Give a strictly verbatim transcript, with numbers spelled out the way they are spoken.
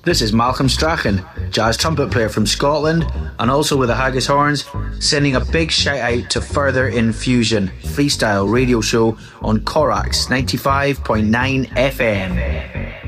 This is Malcolm Strachan, jazz trumpet player from Scotland and also with the Haggis Horns, sending a big shout out to Further Infusion freestyle radio show on Corax ninety-five point nine F M.